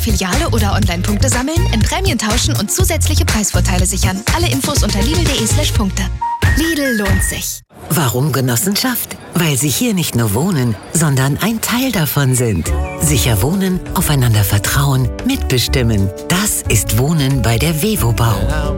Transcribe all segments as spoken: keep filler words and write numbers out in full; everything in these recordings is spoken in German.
Filiale oder Online-Punkte sammeln, in Prämien tauschen und zusätzliche Preisvorteile sichern. Alle Infos unter lidl.de slash Punkte. Lidl lohnt sich. Warum Genossenschaft? Weil Sie hier nicht nur wohnen, sondern ein Teil davon sind. Sicher wohnen, aufeinander vertrauen, mitbestimmen. Das ist Wohnen bei der Wevobau.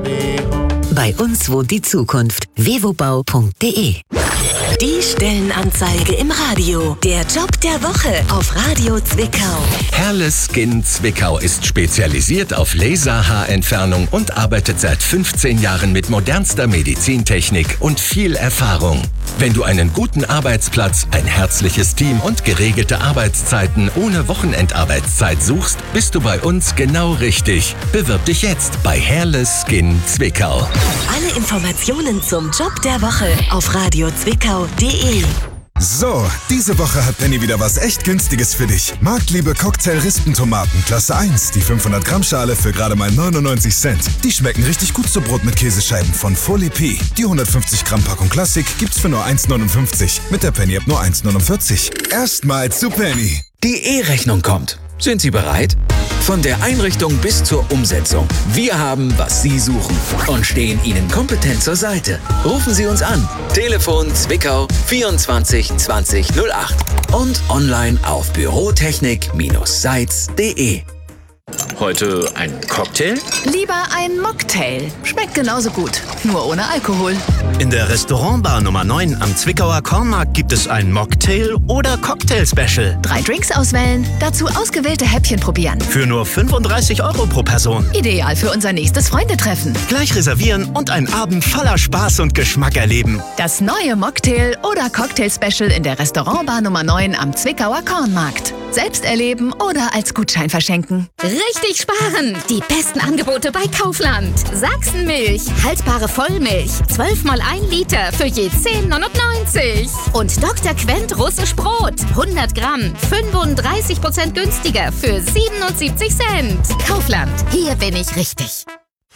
Bei uns wohnt die Zukunft. wevobau punkt de. Die Stellenanzeige im Radio. Der Job der Woche auf Radio Zwickau. Herles Skin Zwickau ist spezialisiert auf Laserhaarentfernung und arbeitet seit fünfzehn Jahren mit modernster Medizintechnik und viel Erfahrung. Wenn du einen guten Arbeitsplatz, ein herzliches Team und geregelte Arbeitszeiten ohne Wochenendarbeitszeit suchst, bist du bei uns genau richtig. Bewirb dich jetzt bei Herles Skin Zwickau. Alle Informationen zum Job der Woche auf radio zwickau punkt de. So, diese Woche hat Penny wieder was echt Günstiges für dich. Marktliebe Cocktail-Rispentomaten Klasse eins, die fünfhundert Gramm Schale für gerade mal neunundneunzig Cent. Die schmecken richtig gut zu Brot mit Käsescheiben von Folie P. Die hundertfünfzig Gramm Packung Klassik gibt's für nur eins neunundfünfzig. Mit der Penny ab nur eins neunundvierzig. Erstmal zu Penny. Die E-Rechnung kommt. Sind Sie bereit? Von der Einrichtung bis zur Umsetzung. Wir haben, was Sie suchen und stehen Ihnen kompetent zur Seite. Rufen Sie uns an. Telefon Zwickau vierundzwanzig zwanzig null acht und online auf bürotechnik Seitz punkt de. Heute ein Cocktail? Lieber ein Mocktail. Schmeckt genauso gut, nur ohne Alkohol. In der Restaurantbar Nummer neun am Zwickauer Kornmarkt gibt es ein Mocktail- oder Cocktail-Special. Drei Drinks auswählen, dazu ausgewählte Häppchen probieren. Für nur fünfunddreißig Euro pro Person. Ideal für unser nächstes Freundetreffen. Gleich reservieren und einen Abend voller Spaß und Geschmack erleben. Das neue Mocktail- oder Cocktail-Special in der Restaurantbar Nummer neun am Zwickauer Kornmarkt. Selbst erleben oder als Gutschein verschenken. Richtig sparen! Die besten Angebote bei Kaufland. Sachsenmilch, haltbare Vollmilch, zwölf mal ein Liter für je zehn neunundneunzig. Und Doktor Quent russisch Brot, hundert Gramm, fünfunddreißig Prozent günstiger für siebenundsiebzig Cent. Kaufland, hier bin ich richtig.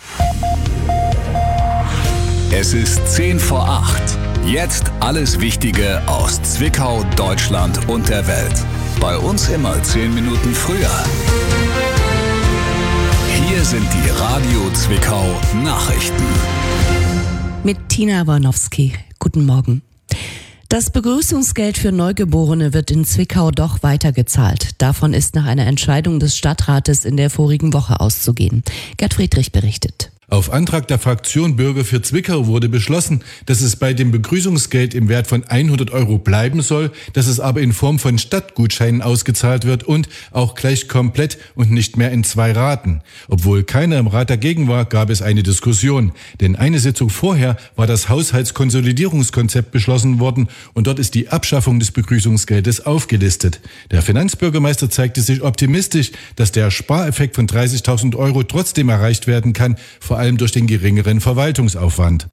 Es ist zehn vor acht. Jetzt alles Wichtige aus Zwickau, Deutschland und der Welt. Bei uns immer zehn Minuten früher. Hier sind die Radio Zwickau Nachrichten. Mit Tina Warnowski. Guten Morgen. Das Begrüßungsgeld für Neugeborene wird in Zwickau doch weitergezahlt. Davon ist nach einer Entscheidung des Stadtrates in der vorigen Woche auszugehen. Gerd Friedrich berichtet. Auf Antrag der Fraktion Bürger für Zwickau wurde beschlossen, dass es bei dem Begrüßungsgeld im Wert von hundert Euro bleiben soll, dass es aber in Form von Stadtgutscheinen ausgezahlt wird und auch gleich komplett und nicht mehr in zwei Raten. Obwohl keiner im Rat dagegen war, gab es eine Diskussion. Denn eine Sitzung vorher war das Haushaltskonsolidierungskonzept beschlossen worden und dort ist die Abschaffung des Begrüßungsgeldes aufgelistet. Der Finanzbürgermeister zeigte sich optimistisch, dass der Spareffekt von dreißigtausend Euro trotzdem erreicht werden kann, vor allem durch den geringeren Verwaltungsaufwand.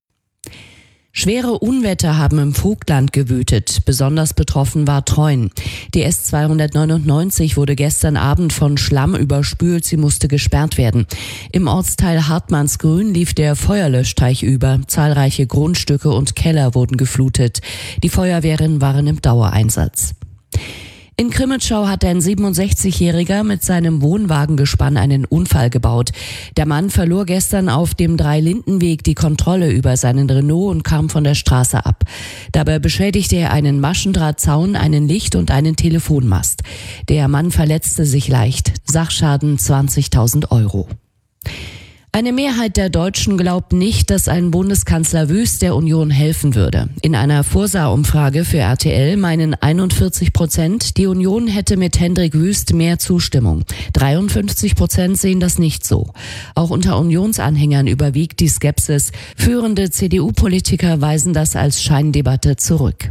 Schwere Unwetter haben im Vogtland gewütet. Besonders betroffen war Treuen. Die S zweihundertneunundneunzig wurde gestern Abend von Schlamm überspült. Sie musste gesperrt werden. Im Ortsteil Hartmannsgrün lief der Feuerlöschteich über. Zahlreiche Grundstücke und Keller wurden geflutet. Die Feuerwehren waren im Dauereinsatz. In Crimmitschau hat ein siebenundsechzigjähriger mit seinem Wohnwagengespann einen Unfall gebaut. Der Mann verlor gestern auf dem Drei-Linden-Weg die Kontrolle über seinen Renault und kam von der Straße ab. Dabei beschädigte er einen Maschendrahtzaun, einen Licht- und einen Telefonmast. Der Mann verletzte sich leicht. Sachschaden zwanzigtausend Euro. Eine Mehrheit der Deutschen glaubt nicht, dass ein Bundeskanzler Wüst der Union helfen würde. In einer Forsa-Umfrage für R T L meinen einundvierzig Prozent, die Union hätte mit Hendrik Wüst mehr Zustimmung. dreiundfünfzig Prozent sehen das nicht so. Auch unter Unionsanhängern überwiegt die Skepsis. Führende C D U-Politiker weisen das als Scheindebatte zurück.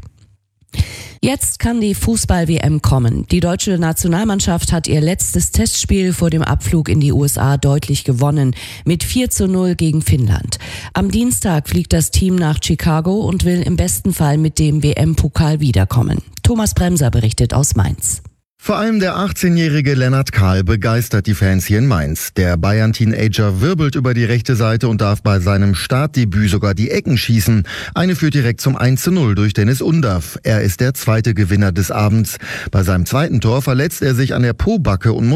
Jetzt kann die Fußball-W M kommen. Die deutsche Nationalmannschaft hat ihr letztes Testspiel vor dem Abflug in die U S A deutlich gewonnen, mit vier zu null gegen Finnland. Am Dienstag fliegt das Team nach Chicago und will im besten Fall mit dem W M-Pokal wiederkommen. Thomas Bremser berichtet aus Mainz. Vor allem der achtzehnjährige Lennart Kahl begeistert die Fans hier in Mainz. Der Bayern-Teenager wirbelt über die rechte Seite und darf bei seinem Startdebüt sogar die Ecken schießen. Eine führt direkt zum eins zu null durch Dennis Undaff. Er ist der zweite Gewinner des Abends. Bei seinem zweiten Tor verletzt er sich an der Pobacke und muss